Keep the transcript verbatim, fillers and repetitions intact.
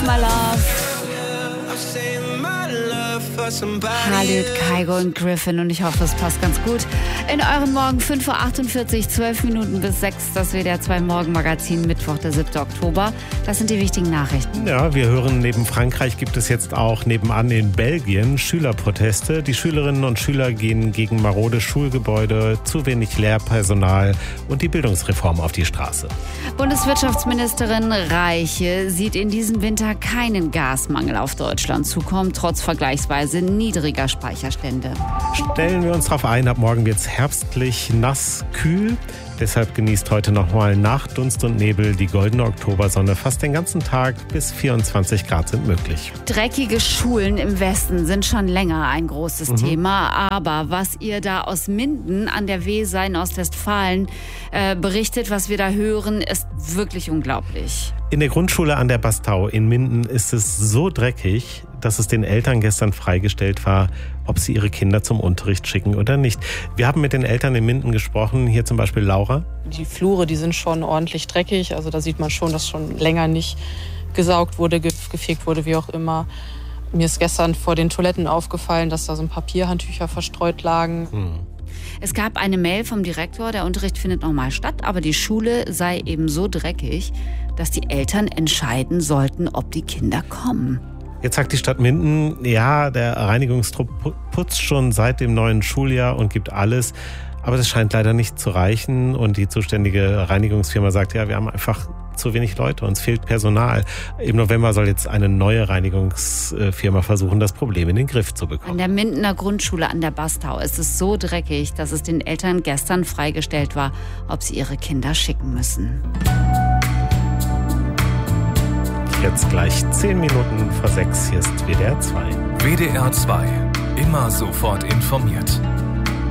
Save My Love. Khalid, Kygo und Griffin und ich hoffe, es passt ganz gut. In euren Morgen fünf Uhr achtundvierzig, zwölf Minuten bis sechs, das W D R zwei Morgenmagazin, Mittwoch, der siebten Oktober. Das sind die wichtigen Nachrichten. Ja, wir hören, neben Frankreich gibt es jetzt auch nebenan in Belgien Schülerproteste. Die Schülerinnen und Schüler gehen gegen marode Schulgebäude, zu wenig Lehrpersonal und die Bildungsreform auf die Straße. Bundeswirtschaftsministerin Reiche sieht in diesem Winter keinen Gasmangel auf Deutschland zukommen, trotz vergleichsweise niedriger Speicherstände. Stellen wir uns darauf ein, ab morgen wird es herbstlich, nass, kühl. Deshalb genießt heute nochmal nach Dunst und Nebel die goldene Oktobersonne. Fast den ganzen Tag bis vierundzwanzig Grad sind möglich. Dreckige Schulen im Westen sind schon länger ein großes mhm. Thema. Aber was ihr da aus Minden an der Weser in Ostwestfalen äh, berichtet, was wir da hören, ist wirklich unglaublich. In der Grundschule an der Bastau in Minden ist es so dreckig, dass es den Eltern gestern freigestellt war, ob sie ihre Kinder zum Unterricht schicken oder nicht. Wir haben mit den Eltern in Minden gesprochen, hier zum Beispiel Laura. Die Flure, die sind schon ordentlich dreckig, also da sieht man schon, dass schon länger nicht gesaugt wurde, gefegt wurde, wie auch immer. Mir ist gestern vor den Toiletten aufgefallen, dass da so ein Papierhandtücher verstreut lagen. Hm. Es gab eine Mail vom Direktor, der Unterricht findet nochmal statt, aber die Schule sei eben so dreckig, dass die Eltern entscheiden sollten, ob die Kinder kommen. Jetzt sagt die Stadt Minden, ja, der Reinigungstrupp putzt schon seit dem neuen Schuljahr und gibt alles. Aber das scheint leider nicht zu reichen. Und die zuständige Reinigungsfirma sagt, ja, wir haben einfach zu wenig Leute, uns fehlt Personal. Im November soll jetzt eine neue Reinigungsfirma versuchen, das Problem in den Griff zu bekommen. An der Mindener Grundschule an der Bastau ist es so dreckig, dass es den Eltern gestern freigestellt war, ob sie ihre Kinder schicken müssen. Jetzt gleich zehn Minuten vor sechs, hier ist W D R zwei. W D R zwei, immer sofort informiert.